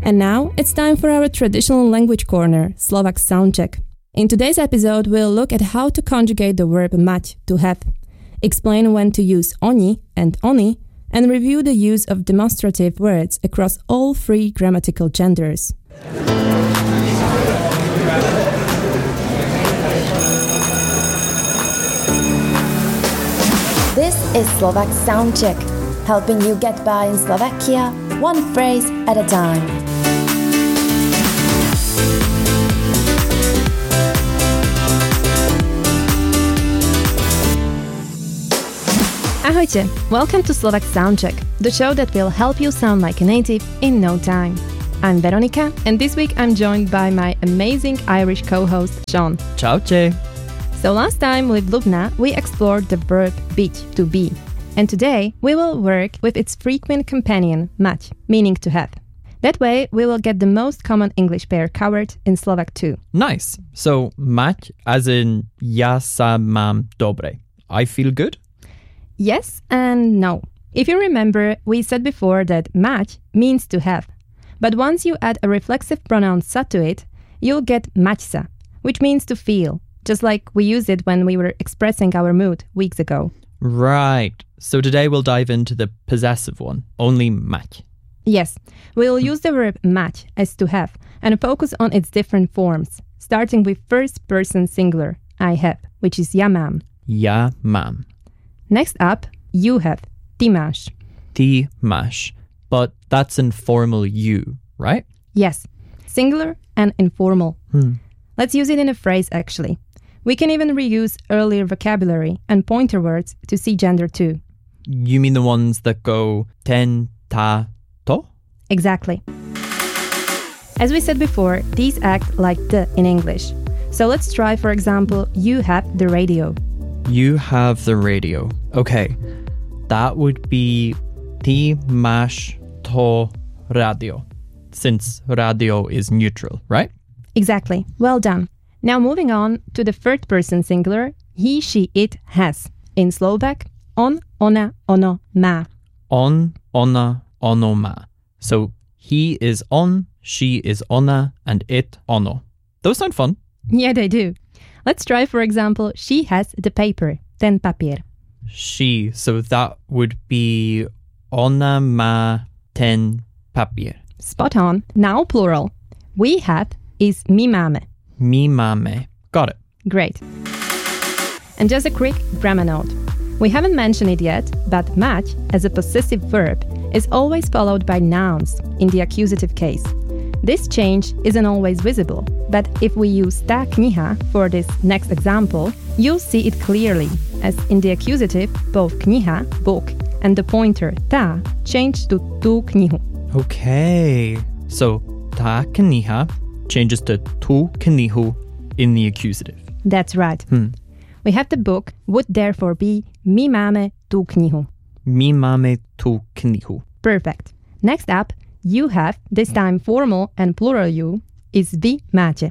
And now it's time for our traditional language corner, Slovak Soundcheck. In today's episode, we'll look at how to conjugate the verb mať, to have, explain when to use oni and oni, and review the use of demonstrative words across all three grammatical genders. This is Slovak Soundcheck, helping you get by in Slovakia, one phrase at a time. Ahojte! Welcome to Slovak Soundcheck, the show that will help you sound like a native in no time. I'm Veronika, and this week I'm joined by my amazing Irish co-host, Sean. Čaute. So last time with Lubna, we explored the verb byť, to be. And today, we will work with its frequent companion, mať, meaning to have. That way, we will get the most common English pair covered in Slovak too. Nice. So, mať as in ja sa mám dobre. I feel good? Yes and no. If you remember, we said before that mať means to have. But once you add a reflexive pronoun sa to it, you'll get mať sa, which means to feel, just like we used it when we were expressing our mood weeks ago. Right. So today we'll dive into the possessive one, only mať. Yes, we'll use the verb mať as to have and focus on its different forms, starting with first person singular, I have, which is ja mám. Ja mám. Next up, you have, ty máš. Ty máš. But that's informal you, right? Yes, singular and informal. Let's use it in a phrase actually. We can even reuse earlier vocabulary and pointer words to see gender too. You mean the ones that go ten, ta, to? Exactly. As we said before, these act like the in English. So let's try, for example, you have the radio. You have the radio. Okay. That would be ty máš to radio, since radio is neutral, right? Exactly. Well done. Now moving on to the third person singular, he, she, it, has. In Slovak, on, ona, ono, má. On, ona, ono, má. So he is on, she is ona, and it ono. Those sound fun. Yeah, they do. Let's try, for example, she has the paper, ten papier. She, so that would be ona má ten papier. Spot on. Now plural. We have is my máme. My máme. Got it. Great. And just a quick grammar note. We haven't mentioned it yet, but mať as a possessive verb is always followed by nouns in the accusative case. This change isn't always visible, but if we use tá kniha for this next example, you'll see it clearly, as in the accusative, both kniha, book, and the pointer tá change to tú knihu. Okay. So tá kniha changes to tú knihu in the accusative. That's right. We have the book would therefore be my máme tú knihu. My máme tú knihu. Perfect. Next up, you have, this time formal and plural you, is vy máte.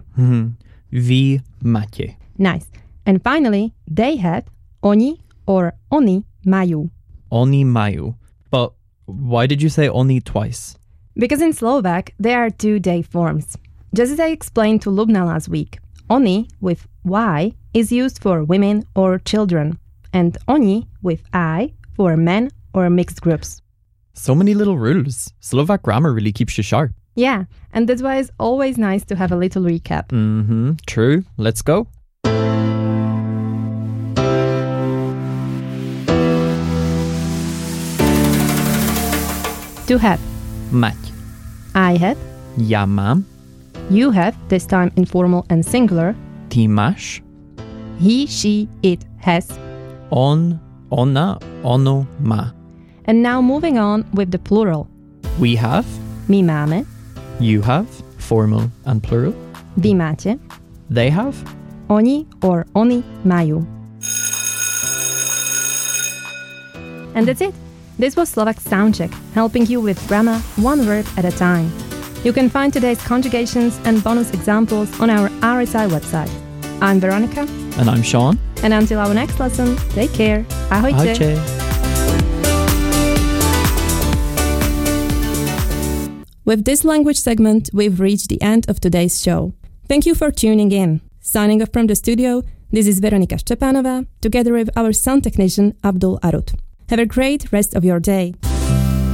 Vy máte. Nice. And finally, they have, oni or oni majú. Oni majú. But why did you say oni twice? Because in Slovak, there are two they forms. Just as I explained to Lubna last week, oni with y is used for women or children, and oni with I for men or mixed groups. So many little rules. Slovak grammar really keeps you sharp. Yeah, and that's why it's always nice to have a little recap. True. Let's go. To have. Mať. I have. Ja mám. You have, this time informal and singular. Ty máš. He, she, it has. On, ona, ono, má. And now moving on with the plural. We have. My máme. You have. Formal and plural. Vy máte. They have. Oni or oni majú. And that's it. This was Slovak Soundcheck, helping you with grammar one word at a time. You can find today's conjugations and bonus examples on our RSI website. I'm Veronika. And I'm Sean. And until our next lesson, take care. Ahojte. Ahojte. With this language segment, we've reached the end of today's show. Thank you for tuning in. Signing off from the studio, this is Veronika Szczepanova, together with our sound technician Abdul Arut. Have a great rest of your day.